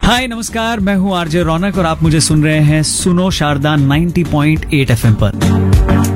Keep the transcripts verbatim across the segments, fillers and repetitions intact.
हाय नमस्कार, मैं हूँ आरजे रौनक और आप मुझे सुन रहे हैं सुनो शारदा नब्बे पॉइंट आठ एफएम पर।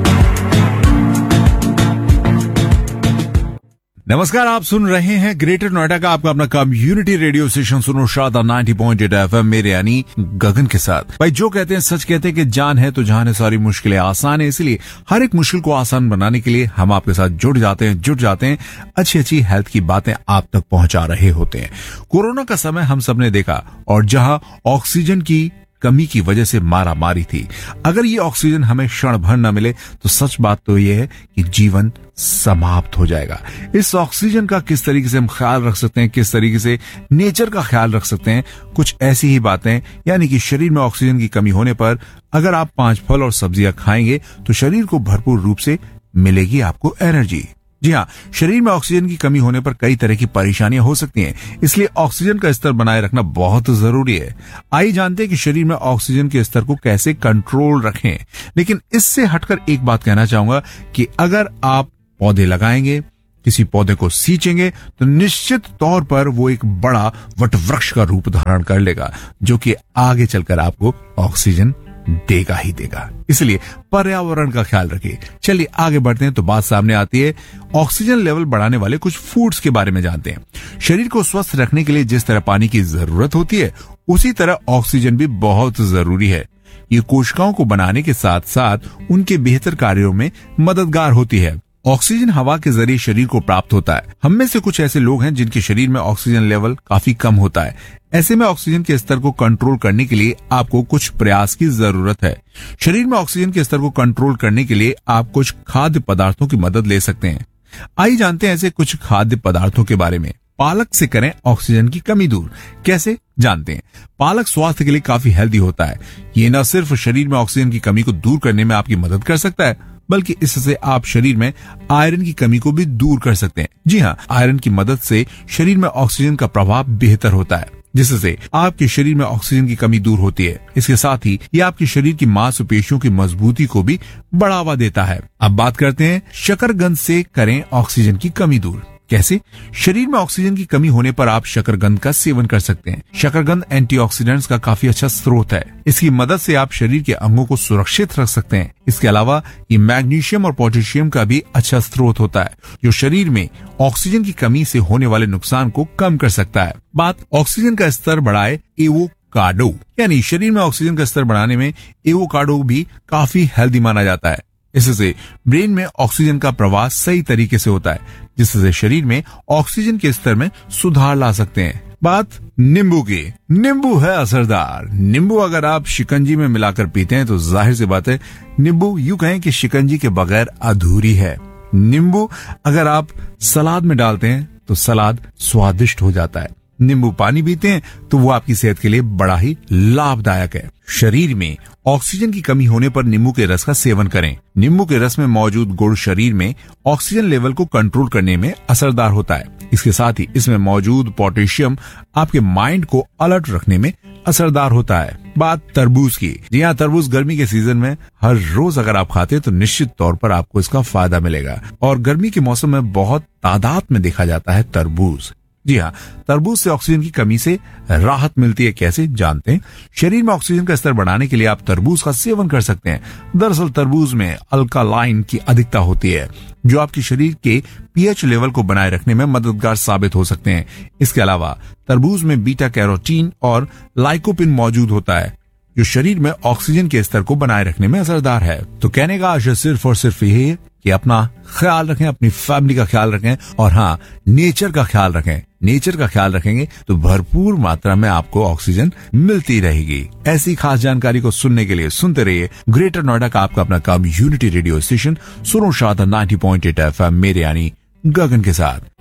नमस्कार, आप सुन रहे हैं ग्रेटर नोएडा का आपका अपना कम्युनिटी रेडियो स्टेशन सुनो शारदा नब्बे पॉइंट आठ एफएम, मेरे यानी गगन के साथ। भाई जो कहते हैं सच कहते हैं कि जान है तो जहान है सारी मुश्किलें आसान है, इसलिए हर एक मुश्किल को आसान बनाने के लिए हम आपके साथ जुड़ जाते हैं जुट जाते हैं अच्छी अच्छी हेल्थ की बातें आप तक पहुंचा रहे होते हैं। कोरोना का समय हम सबने देखा और जहां ऑक्सीजन की कमी की वजह से मारा मारी थी, अगर ये ऑक्सीजन हमें क्षण भर न मिले तो सच बात तो ये है कि जीवन समाप्त हो जाएगा। इस ऑक्सीजन का किस तरीके से हम ख्याल रख सकते हैं, किस तरीके से नेचर का ख्याल रख सकते हैं, कुछ ऐसी ही बातें, यानी कि शरीर में ऑक्सीजन की कमी होने पर अगर आप पांच फल और सब्जियां खाएंगे तो शरीर को भरपूर रूप से मिलेगी आपको एनर्जी। जी हाँ, शरीर में ऑक्सीजन की कमी होने पर कई तरह की परेशानियां हो सकती हैं, इसलिए ऑक्सीजन का स्तर बनाए रखना बहुत जरूरी है। आइए जानते हैं कि शरीर में ऑक्सीजन के स्तर को कैसे कंट्रोल रखें। लेकिन इससे हटकर एक बात कहना चाहूंगा कि अगर आप पौधे लगाएंगे, किसी पौधे को सींचेंगे तो निश्चित तौर पर वो एक बड़ा वटवृक्ष का रूप धारण कर लेगा, जो कि आगे चलकर आपको ऑक्सीजन देगा ही देगा। इसलिए पर्यावरण का ख्याल रखिए। चलिए आगे बढ़ते हैं तो बात सामने आती है ऑक्सीजन लेवल बढ़ाने वाले कुछ फूड्स के बारे में जानते हैं। शरीर को स्वस्थ रखने के लिए जिस तरह पानी की जरूरत होती है, उसी तरह ऑक्सीजन भी बहुत जरूरी है। ये कोशिकाओं को बनाने के साथ साथ उनके बेहतर कार्यों में मददगार होती है। ऑक्सीजन हवा के जरिए शरीर को प्राप्त होता है। हम में से कुछ ऐसे लोग हैं जिनके शरीर में ऑक्सीजन लेवल काफी कम होता है। ऐसे में ऑक्सीजन के स्तर को कंट्रोल करने के लिए आपको कुछ प्रयास की जरूरत है। शरीर में ऑक्सीजन के स्तर को कंट्रोल करने के लिए आप कुछ खाद्य पदार्थों की मदद ले सकते हैं। आइए जानते हैं ऐसे कुछ खाद्य पदार्थों के बारे में। पालक से करें ऑक्सीजन की कमी दूर। कैसे जानते हैं? पालक स्वास्थ्य के लिए काफी हेल्दी होता है। ये न सिर्फ शरीर में ऑक्सीजन की कमी को दूर करने में आपकी मदद कर सकता है, बल्कि इससे आप शरीर में आयरन की कमी को भी दूर कर सकते हैं। जी हाँ, आयरन की मदद से शरीर में ऑक्सीजन का प्रभाव बेहतर होता है, जिससे आपके शरीर में ऑक्सीजन की कमी दूर होती है। इसके साथ ही ये आपके शरीर की मांसपेशियों की मजबूती को भी बढ़ावा देता है। अब बात करते हैं शकरकंद से करें ऑक्सीजन की कमी दूर। कैसे? शरीर में ऑक्सीजन की कमी होने पर आप शकरकंद का सेवन कर सकते हैं। शकरकंद एंटीऑक्सीडेंट्स का काफी अच्छा स्रोत है। इसकी मदद से आप शरीर के अंगों को सुरक्षित रख सकते हैं। इसके अलावा ये मैग्नीशियम और पोटेशियम का भी अच्छा स्रोत होता है, जो शरीर में ऑक्सीजन की कमी से होने वाले नुकसान को कम कर सकता है। बात ऑक्सीजन का स्तर बढ़ाए एवोकाडो, यानी शरीर में ऑक्सीजन का स्तर बढ़ाने में एवोकाडो भी काफी हेल्दी माना जाता है। इससे ब्रेन में ऑक्सीजन का प्रवाह सही तरीके से होता है, जिससे शरीर में ऑक्सीजन के स्तर में सुधार ला सकते हैं। बात नींबू की। नींबू है असरदार। नींबू अगर आप शिकंजी में मिलाकर पीते हैं तो जाहिर सी बात है नींबू यूं कहें कि शिकंजी के बगैर अधूरी है। नींबू अगर आप सलाद में डालते हैं तो सलाद स्वादिष्ट हो जाता है। नींबू पानी पीते हैं तो वो आपकी सेहत के लिए बड़ा ही लाभदायक है। शरीर में ऑक्सीजन की कमी होने पर नींबू के रस का सेवन करें। नींबू के रस में मौजूद गुण शरीर में ऑक्सीजन लेवल को कंट्रोल करने में असरदार होता है। इसके साथ ही इसमें मौजूद पोटेशियम आपके माइंड को अलर्ट रखने में असरदार होता है। बात तरबूज की। जी हाँ, तरबूज गर्मी के सीजन में हर रोज अगर आप खाते हैं तो निश्चित तौर पर आपको इसका फायदा मिलेगा, और गर्मी के मौसम में बहुत तादाद में देखा जाता है तरबूज। जी हाँ, तरबूज से ऑक्सीजन की कमी से राहत मिलती है। कैसे जानते हैं? शरीर में ऑक्सीजन का स्तर बढ़ाने के लिए आप तरबूज का सेवन कर सकते हैं। दरअसल तरबूज में अल्कालाइन की अधिकता होती है, जो आपके शरीर के पीएच लेवल को बनाए रखने में मददगार साबित हो सकते हैं। इसके अलावा तरबूज में बीटा कैरोटीन और लाइकोपिन मौजूद होता है, जो शरीर में ऑक्सीजन के स्तर को बनाए रखने में असरदार है। तो कहने का आशय सिर्फ और सिर्फ यही है कि अपना ख्याल रखें, अपनी फैमिली का ख्याल रखें, और हाँ, नेचर का ख्याल रखें। नेचर का ख्याल रखेंगे तो भरपूर मात्रा में आपको ऑक्सीजन मिलती रहेगी। ऐसी खास जानकारी को सुनने के लिए सुनते रहिए ग्रेटर नोएडा का आपका अपना कम्युनिटी रेडियो स्टेशन सुनो शारदा नब्बे पॉइंट आठ एफएम, मेरे यानी गगन के साथ।